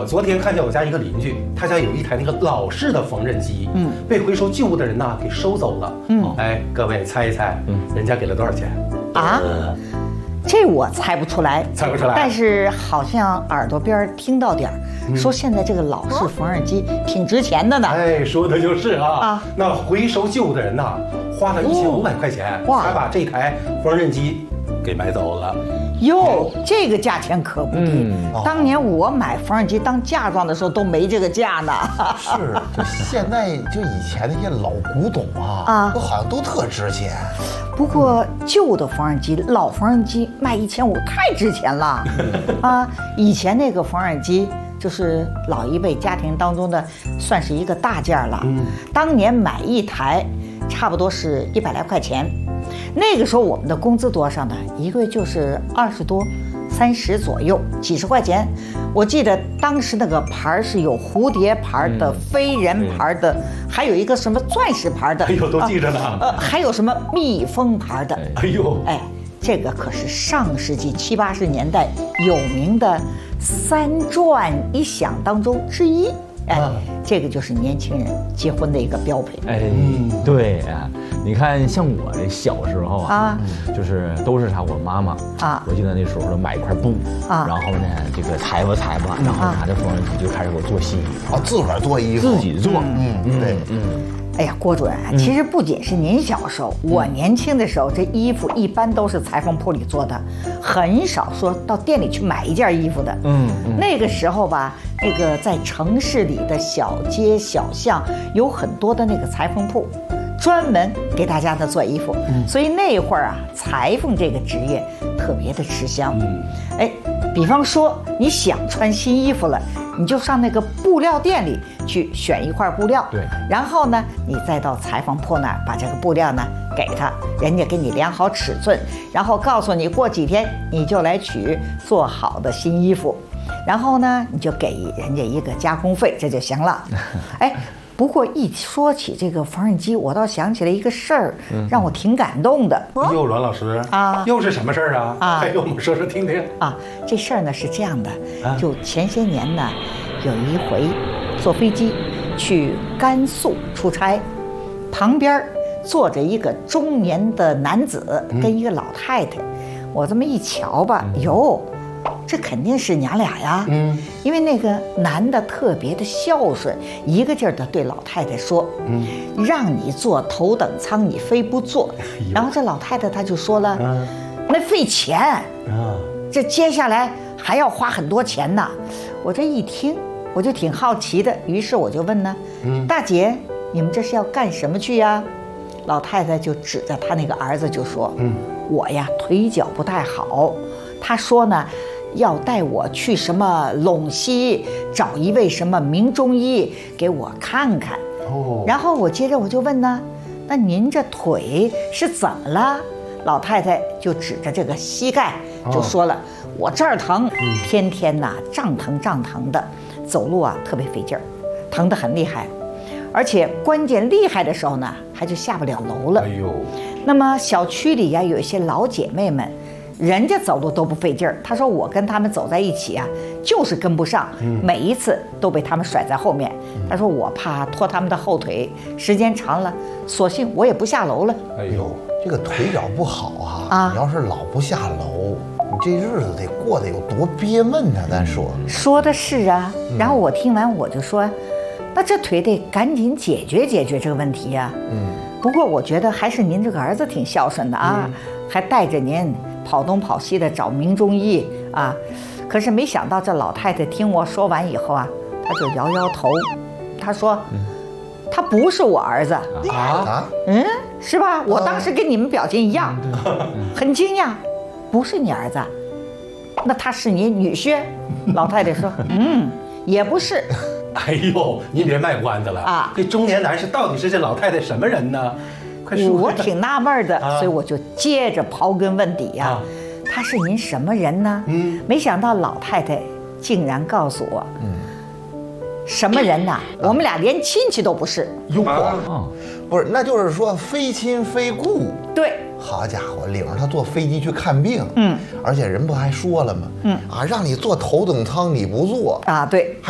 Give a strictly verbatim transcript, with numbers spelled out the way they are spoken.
我昨天看见我家一个邻居，他家有一台那个老式的缝纫机，嗯，被回收旧物的人呐给收走了。嗯，哎，各位猜一猜，嗯，人家给了多少钱？ 啊？这我猜不出来， 猜不出来。 但是好像耳朵边听到点儿，嗯、说现在这个老式缝纫机挺值钱的呢。 哎，说的就是啊。啊，那回收旧物的人呐，花了一千五百块钱，哇，才把这台缝纫机给买走了。 哟，这个价钱可不低。嗯哦、当年我买缝纫机当嫁妆的时候都没这个价呢。 是，就现在就以前那些老古董啊，啊，都好像都特值钱。 不过旧的缝纫机、老缝纫机卖一千五太值钱了。啊，以前那个缝纫机就是老一辈家庭当中的，算是一个大件了。嗯，当年买一台，差不多是一百来块钱。那个时候我们的工资多少呢？一个月就是二十多、三十左右，几十块钱。我记得当时那个牌是有蝴蝶牌的、嗯、飞人牌的，还有一个什么钻石牌的， 哎呦，都记着呢。 呃，还有什么蜜蜂牌的， 哎呦， 哎，这个可是上世纪七八十年代有名的三转一响当中之一。哎，这个就是年轻人结婚的一个标配。 哎，对啊，你看像我这小时候啊，就是都是啥，我妈妈啊，我记得那时候买一块布啊，然后呢这个裁吧裁吧，然后拿着缝纫机就开始给我做新衣服。 啊，自个儿做衣服， 自己做。 嗯，对，嗯。 哎呀，郭主任，其实不仅是您小时候，我年轻的时候，这衣服一般都是裁缝铺里做的，很少说到店里去买一件衣服的。嗯，那个时候吧，那个在城市里的小街小巷有很多的那个裁缝铺，专门给大家的做衣服。嗯，所以那会儿啊，裁缝这个职业特别的吃香。嗯，哎，比方说你想穿新衣服了，你就上那个布料店里去选一块布料，对，然后呢，你再到裁缝铺那儿把这个布料呢给他，人家给你量好尺寸，然后告诉你过几天你就来取做好的新衣服，然后呢你就给人家一个加工费，这就行了。哎，不过一说起这个缝纫机，我倒想起来一个事儿，让我挺感动的。 哟，栾老师啊，又是什么事儿啊？啊，给我们说说听听。 啊，这事儿呢是这样的，就前些年呢，有一回坐飞机去甘肃出差，旁边坐着一个中年的男子跟一个老太太。我这么一瞧吧，哟，这肯定是娘俩呀。嗯，因为那个男的特别的孝顺，一个劲儿的对老太太说：“嗯，让你坐头等舱，你非不坐。”然后这老太太她就说了：“嗯，那费钱啊，这接下来还要花很多钱呢。”我这一听，我就挺好奇的，于是我就问呢：“嗯，大姐，你们这是要干什么去呀？”老太太就指着她那个儿子就说：“嗯，我呀腿脚不太好，她说呢。”要带我去什么陇西找一位什么名中医给我看看。哦，然后我接着我就问呢，那您这腿是怎么了？老太太就指着这个膝盖就说了，哦、我这儿疼，天天呐胀疼胀疼的，走路啊特别费劲儿，疼得很厉害，而且关键厉害的时候呢，还就下不了楼了。哎呦，那么小区里呀有一些老姐妹们。人家走路都不费劲儿，他说我跟他们走在一起啊，就是跟不上，每一次都被他们甩在后面。他说我怕拖他们的后腿，时间长了，索性我也不下楼了。 哎呦，这个腿脚不好啊，啊你要是老不下楼，你这日子得过得有多憋闷呢？咱说说的是啊，然后我听完我就说，那这腿得赶紧解决解决这个问题呀。嗯，不过我觉得还是您这个儿子挺孝顺的啊，嗯、还带着您。跑东跑西的找名中医啊，可是没想到这老太太听我说完以后啊，她就摇摇头，她说：“他不是我儿子啊，嗯，是吧？我当时跟你们表情一样，很惊讶，不是你儿子，那他是你女婿？”老太太说：“嗯，也不是。” 哎呦，您别卖关子了啊！这中年男士到底是这老太太什么人呢？ 我挺纳闷的，啊、所以我就接着刨根问底呀、啊。啊、他是您什么人呢？嗯，没想到老太太竟然告诉我，嗯，什么人呐？啊、我们俩连亲戚都不是。 哟、啊，不是，那就是说非亲非故。 对， 好家伙，领着他坐飞机去看病，嗯，而且人不还说了吗？嗯，啊，让你坐头等舱你不坐啊，对。